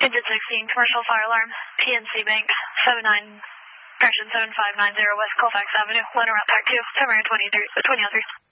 Engine 16, commercial fire alarm, PNC Bank, 79, correction, 7590 West Colfax Avenue, Leno Route Pack 2, Tamarind 2003.